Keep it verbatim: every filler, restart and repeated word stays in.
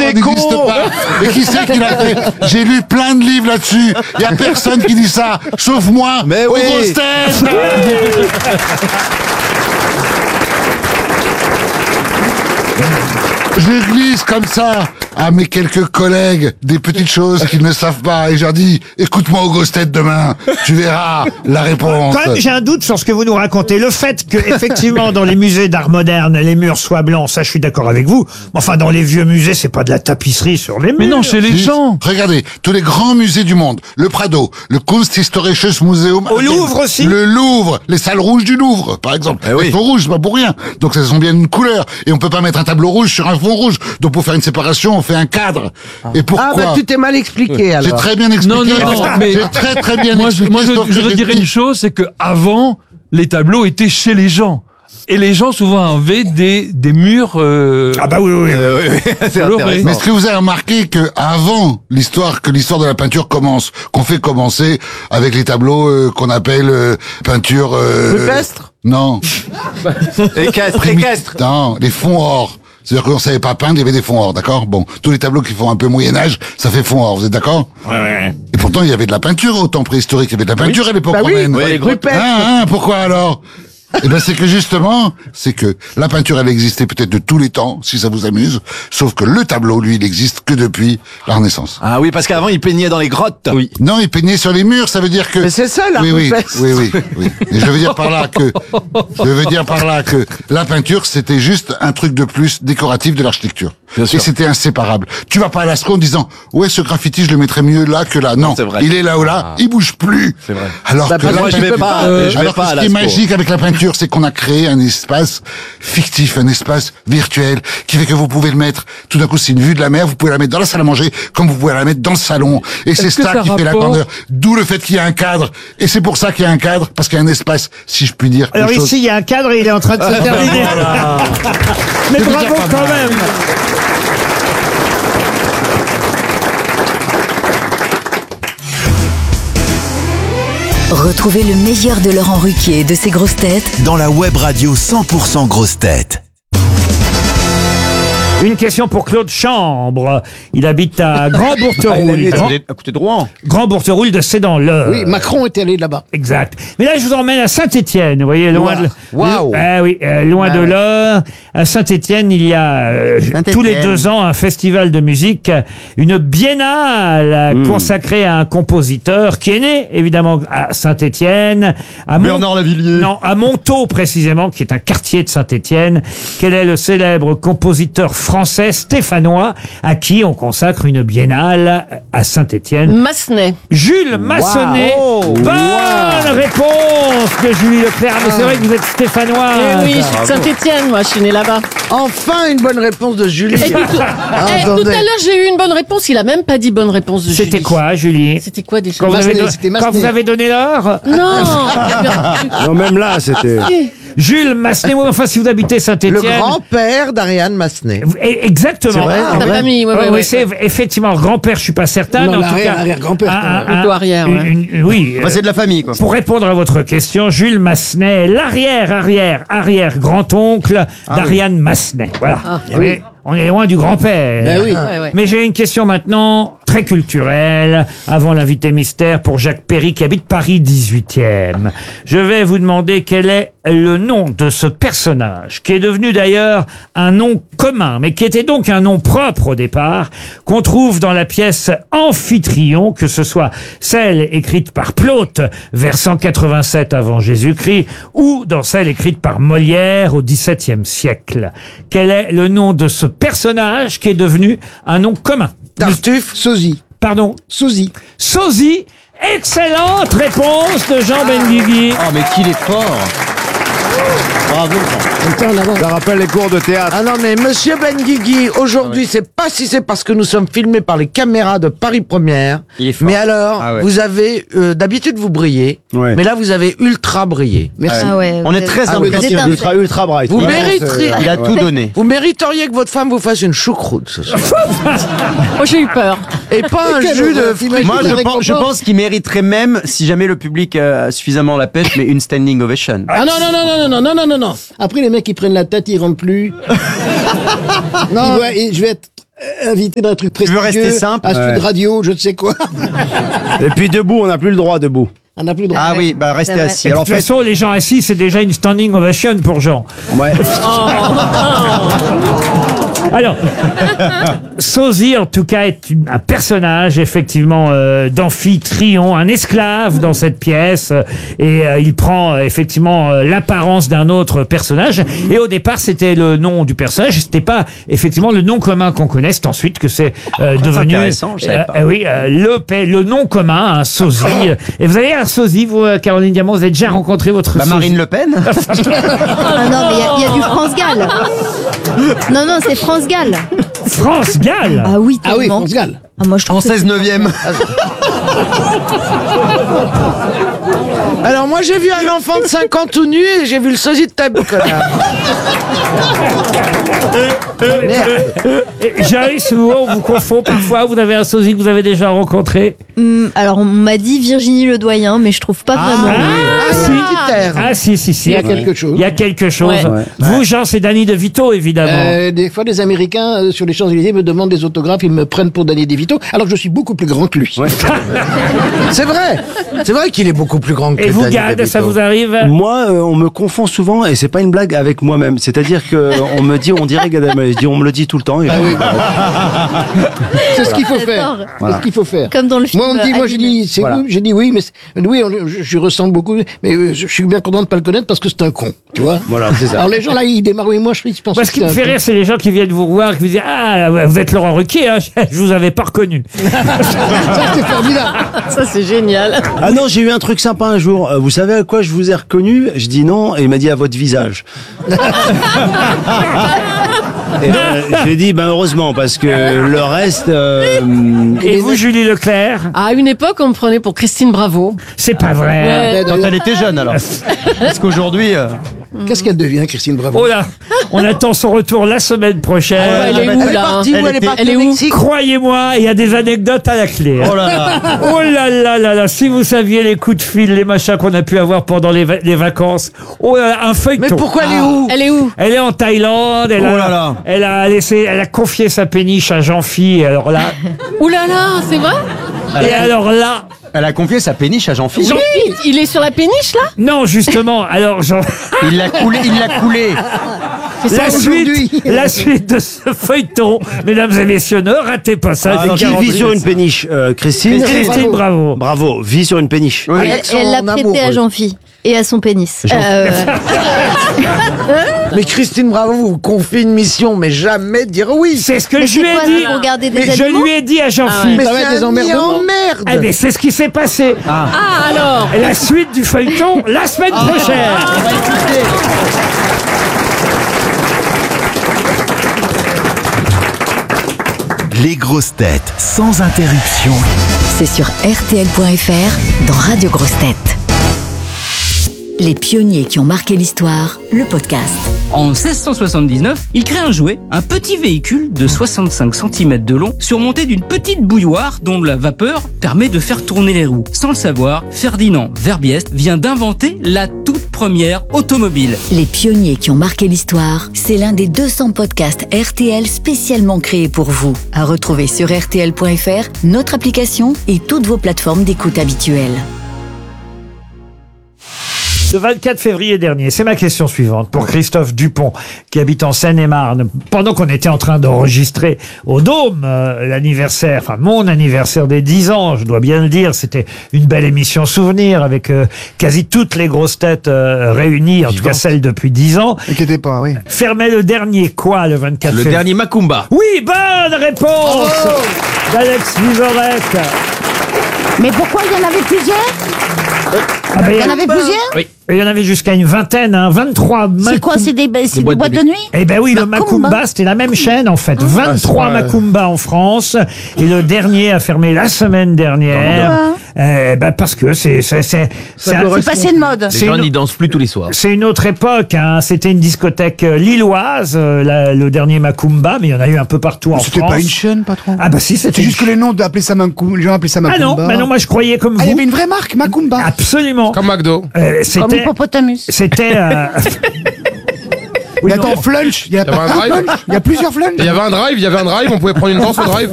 n'existe pas. Mais qui c'est qui l'a fait? J'ai lu plein de livres là-dessus. Il y a personne qui dit ça, sauf moi. Mais aux oui. grosses têtes. Je glisse comme ça à mes quelques collègues des petites choses qu'ils ne savent pas et je leur dis écoute-moi aux grosses têtes demain, tu verras la réponse. Quand même, j'ai un doute sur ce que vous nous racontez. Le fait que, effectivement, dans les musées d'art moderne, les murs soient blancs, ça, je suis d'accord avec vous. Mais enfin, dans les vieux musées, c'est pas de la tapisserie sur les murs. Mais non, chez les Si, gens. Regardez, tous les grands musées du monde, le Prado, le Kunsthistorisches Museum, Au Louvre aussi. le Louvre, les salles rouges du Louvre, par exemple. Eh oui. Elles sont rouges, c'est pas pour rien. Donc elles ont bien une couleur. Et on peut pas mettre un tableau rouge sur un fond rouge. Donc pour faire une séparation, on fait un cadre. Et pourquoi? Ah bah tu t'es mal expliqué J'ai alors. très bien expliqué. Non, non, non, mais- J'ai très très bien Moi, je, expliqué. moi, je, sauf que je j'ai redirais dit- une chose, c'est que avant, les tableaux étaient chez les gens. Et les gens souvent avaient des, des murs, euh, Ah bah oui, oui, oui. Euh, oui, oui, c'est colorés. intéressant. Mais est-ce que vous avez remarqué que avant l'histoire, que l'histoire de la peinture commence, qu'on fait commencer avec les tableaux euh, qu'on appelle euh, peinture... Euh, Rupestre? Non. Équestre, Primi- équestre. Non, les fonds or. C'est-à-dire qu'on savait pas peindre, il y avait des fonds or, d'accord? Bon, tous les tableaux qui font un peu Moyen-Âge, ça fait fond or, vous êtes d'accord? Ouais, ouais. Et pourtant, il y avait de la peinture au temps préhistorique, il y avait de la peinture à l'époque Bah oui, romaine. oui, les Rupestre. Hein, hein, pourquoi alors? Eh ben, c'est que justement, c'est que la peinture, elle existait peut-être de tous les temps, si ça vous amuse, sauf que le tableau, lui, il existe que depuis la Renaissance. Ah oui, parce qu'avant, il peignait dans les grottes. Oui. Non, il peignait sur les murs, ça veut dire que... Mais c'est ça, la oui, oui, rupestre. oui, oui, oui. Et je veux dire par là que, je veux dire par là que la peinture, c'était juste un truc de plus décoratif de l'architecture. Bien sûr. Et c'était inséparable. Tu vas pas à l'Asco en disant, ouais, ce graffiti, je le mettrais mieux là que là. Non, C'est vrai. il est là ou là, il bouge plus. C'est vrai. Alors Bah, que parce la Moi, je vais peinture- pas, euh, je vais alors pas que à ce qui est l'Asco. magique avec la peinture, c'est qu'on a créé un espace fictif, un espace virtuel, qui fait que vous pouvez le mettre, tout d'un coup, c'est une vue de la mer, vous pouvez la mettre dans la salle à manger, comme vous pouvez la mettre dans le salon. Et c'est que ça ça qui fait la rapporte- grandeur. D'où le fait qu'il y a un cadre. Et c'est pour ça qu'il y a un cadre, parce qu'il y a un espace, si je puis dire. Alors quelque ici, il y a un cadre et il est en train de se terminer. Mais C'est bravo déjà pas quand mal. même. Retrouvez le meilleur de Laurent Ruquier et de ses grosses têtes Dans la web radio cent pour cent grosses têtes. Une question pour Claude Chambre. Il habite à Grand-Bourteroule. Grand, À côté de Rouen. Grand-Bourteroule de c'est dans l'Eure. Oui, Macron était allé là-bas. Exact. Mais là, je vous emmène à Saint-Étienne. Vous voyez, loin de, Waouh. Ah oui, euh, loin de l'Eure. À Saint-Étienne, il y a euh, Saint-Étienne. tous les deux ans un festival de musique, une biennale euh, consacrée à un compositeur qui est né évidemment à Saint-Étienne, à Mont- Bernard Lavilliers. non, à Montaut précisément, qui est un quartier de Saint-Étienne. Quel est le célèbre compositeur français stéphanois à qui on consacre une biennale à Saint-Étienne? Massenet. Jules Massonnet. Oh, Bonne réponse de Julie Leclerc. Mais c'est vrai que vous êtes stéphanois. Eh oui, je suis de Saint-Étienne, moi, je suis née là-bas. Enfin une bonne réponse de Julie. Eh, tout, eh, tout à Attendez. l'heure, j'ai eu une bonne réponse. Il a même pas dit bonne réponse de Julie. C'était quoi, Julie? C'était quoi déjà Quand vous, avez Massenet, don- c'était quand Massenet. vous avez donné l'heure? Non. Non, même là, c'était. Jules Massenet. Oui, enfin, si vous habitez Le Saint-Étienne. grand-père d'Ariane Massenet. Exactement. C'est vrai, Ah, ta famille, ouais, Ouais, ouais, ouais, ouais. c'est effectivement grand-père, je suis pas certain. Non, mais en tout l'arrière- cas, arrière-grand-père, un- quand même. un- Plutôt arrière, une- ouais. une- oui. Bah, c'est de la famille, quoi. Pour répondre à votre question, Jules Massenet est l'arrière, arrière, arrière grand-oncle d'Ariane Massenet. Voilà. Mais on est loin du grand-père. Ben oui. Ouais, ouais. Mais j'ai une question maintenant très culturelle, avant l'invité mystère pour Jacques Perry qui habite Paris dix-huitième. Je vais vous demander quel est le nom de ce personnage, qui est devenu d'ailleurs un nom commun, mais qui était donc un nom propre au départ, qu'on trouve dans la pièce Amphitryon, que ce soit celle écrite par Plaute vers cent quatre-vingt-sept avant Jésus-Christ, ou dans celle écrite par Molière au dix-septième siècle. Quel est le nom de ce personnage qui est devenu un nom commun? Tartuffe. Sosie. Pardon, Sosie. Sosie. Excellente réponse de Jean Benguigui. Oh, mais qu'il est fort. Bravo. Comme ça, en avant. Ça rappelle les cours de théâtre. Ah non mais Monsieur Benguigui, aujourd'hui c'est pas si c'est parce que nous sommes filmés par les caméras de Paris Première, Il est fort. mais alors Ah ouais. vous avez euh, d'habitude vous brillez, Ouais. mais là vous avez ultra brillé. Merci. Ah ouais, On vous est êtes- très Ah oui, impressionnés. étincelles. Ultra, ultra bright. Vous Ouais, mériteriez- c'est- Il a tout donné. Vous mériteriez que votre femme vous fasse une choucroute ce soir. Oh, j'ai eu peur. Et pas un Quel jus de horreur, fruits. t'imagines Moi, la je pense, je récompense. pense qu'il mériterait même, si jamais le public euh, a suffisamment la pêche, mais une standing ovation. Ah non, non, non, non, non, non, non, non, non. Après, les mecs, ils prennent la tête, ils rentrent plus. Non. Il doit- et je vais être euh, invité dans un truc prestigieux. veux rester simple À Sud Ouais. Radio, je ne sais quoi. Et puis debout, on n'a plus le droit debout. On n'a plus le droit. Ah oui, bah restez C'est vrai. assis. Et de Alors en toute fait, façon, les gens assis, c'est déjà une standing ovation pour Jean. ouais. Alors, Sosie, en tout cas, est une- un personnage, effectivement, euh, d'Amphitryon, un esclave dans cette pièce, euh, et euh, il prend, euh, effectivement, euh, l'apparence d'un autre personnage. Et au départ, c'était le nom du personnage, c'était pas, effectivement, le nom commun qu'on connaît. C'est ensuite que c'est euh, devenu... intéressant, je savais euh, pas. euh, oui, euh, le, pa- le nom commun, un Sosie. Et vous avez un Sosie, vous, euh, Caroline Diamant, vous avez déjà rencontré votre Bah, Sosie? Marine Le Pen. Ah non, mais il y a- il y, a du France Gall. Non, non, c'est France Gall. France Gall. Ah oui, Ah oui, tellement. France Gall. Ah, moi, je trouve En que seize neuvième. Alors moi j'ai vu un enfant de cinq ans tout nu et j'ai vu le sosie de ta connard. Et Jarry, souvent, on vous confond parfois. Vous avez un sosie que vous avez déjà rencontré. Hum, alors, on m'a dit Virginie Ledoyen, mais je trouve pas vraiment. Ah, si. Militaire. Ah, si, si, si. Il y a quelque chose. Il y a quelque chose. Ouais. Ouais. Vous, Jean, c'est Danny DeVito, évidemment. Euh, des fois, des Américains euh, sur les Champs-Élysées me demandent des autographes, ils me prennent pour Danny DeVito, alors que je suis beaucoup plus grand que lui. C'est vrai. C'est vrai qu'il est beaucoup plus grand que Et vous, Danny Gad, DeVito. ça vous arrive? Moi, euh, on me confond souvent et c'est pas une blague avec moi-même. C'est-à-dire que on me dit, on dirait Gad Elmaleh. Je dis, on me le dit tout le temps. Et C'est ce qu'il faut faire. D'accord. C'est ce qu'il faut faire. Comme dans le film. Moi, on me dit, moi, j'ai dit, c'est Voilà. vous J'ai dit oui, mais c'est- oui, on- je, je ressemble beaucoup, mais euh, je, je suis bien content de pas le connaître parce que c'est un con, tu vois. Voilà, c'est ça. Alors les gens là, ils démarrent, oui, moi, je, je pense Moi, que ce qui c'est me un fait con. rire, c'est les gens qui viennent vous voir et qui vous disent ah, vous êtes Laurent Ruquier, hein, je vous avais pas reconnu. Ça, c'est formidable. Ça, c'est génial. Ah non, j'ai eu un truc sympa un jour. Euh, Vous savez à quoi je vous ai reconnu? Je dis non et il m'a dit à votre visage. Et, euh, j'ai dit ben heureusement parce que le reste. euh, Et vous, Julie Leclerc? À une époque, on me prenait pour Christine Bravo. C'est pas vrai. Ouais. Quand elle était jeune alors. Parce qu'aujourd'hui. euh, Qu'est-ce qu'elle devient, Christine Bravo? Oh là, on attend son retour la semaine prochaine. Elle est où, Elle est là partie où? Elle Elle est était- partie elle est au où Mexique. Croyez-moi, il y a des anecdotes à la clé. hein. Oh là là. Oh là là là là, si vous saviez les coups de fil, les machins qu'on a pu avoir pendant les, va- les vacances. Oh là là, un feuilleton. Mais pourquoi elle est où? Elle est où Elle est en Thaïlande, elle, Oh a, là là. elle a laissé, elle a confié sa péniche à Jean-Phi, et alors là, Ouh là là, c'est vrai et alors là, Elle a confié sa péniche à Jean-Philippe. Jean-Philippe, il est sur la péniche, là non justement, alors Jean, Il l'a coulé. Il l'a coulé. la aujourd'hui. suite, la suite de ce feuilleton, mesdames et messieurs, ne ratez pas ça. Alors, c'est qui vit quarante sur une péniche euh, Christine. Christine, bravo. Bravo, vit sur une péniche. Elle Avec son elle l'a prêté amoureux. à Jean-Phi et à son pénis. Euh, Mais Christine Bravo vous confie une mission, mais jamais dire oui. C'est ce que Mais je lui c'est ai quoi, dit. c'est pour garder des Mais je animaux lui ai dit à Jean-Philippe. Mais Ça va c'est être des un nid emmerdements. en merde. Eh bien, c'est ce qui s'est passé. Ah, alors Et la suite du feuilleton la semaine prochaine. Les grosses têtes sans interruption. c'est sur R T L point F R dans Radio Grosse Tête. Les pionniers qui ont marqué l'histoire, le podcast. En seize cent soixante-dix-neuf, il crée un jouet, un petit véhicule de soixante-cinq centimètres de long, surmonté d'une petite bouilloire dont la vapeur permet de faire tourner les roues. Sans le savoir, Ferdinand Verbiest vient d'inventer la toute première automobile. Les pionniers qui ont marqué l'histoire, c'est l'un des deux cents podcasts R T L spécialement créés pour vous. À retrouver sur R T L point F R, notre application et toutes vos plateformes d'écoute habituelles. Le vingt-quatre février dernier, c'est ma question suivante pour Christophe Dupont, qui habite en Seine-et-Marne. Pendant qu'on était en train d'enregistrer au Dôme euh, l'anniversaire, enfin mon anniversaire des dix ans, je dois bien le dire, c'était une belle émission souvenir avec euh, quasi toutes les grosses têtes euh, réunies, en tout cas celles depuis dix ans. Inquiétez pas, oui. Fermait le dernier quoi le vingt-quatre Le février? dernier Macumba. Oui, bonne réponse d'Alex Vizorek. Mais pourquoi il y en avait plusieurs Ah ben, Il y en avait plusieurs Oui. il y en avait jusqu'à une vingtaine, hein, vingt-trois. C'est quoi, c'est des, c'est des boîtes boîtes de de nuit Eh ben oui, le Macumba. Macumba, c'était la même chaîne en fait. vingt-trois Ah, c'est vrai. Macumba en France. Et le dernier a fermé la semaine dernière. Eh ben parce que c'est c'est c'est c'est un- C'est passé de mode. Les C'est gens une- n'y dansent plus tous les soirs. c'est une autre époque. Hein. C'était une discothèque euh, lilloise, euh, la- le dernier Macumba, mais il y en a eu un peu partout en C'était France. pas une chaîne, patron. Ah bah si, c'était C'est juste une- que les noms d'appeler ça Macumba, les gens appelaient ça Ah Macumba. non, bah non, moi je croyais comme Ah, il y vous. avait une vraie marque, Macumba. Absolument. Comme McDo. Euh, Comme c'était hippopotamus. c'était euh, Oui, Mais attends, non. flunch, il y a Il y avait pas un drive. Il y a plusieurs flunch. Il y avait un drive, il y avait un drive, on pouvait prendre une danse au drive.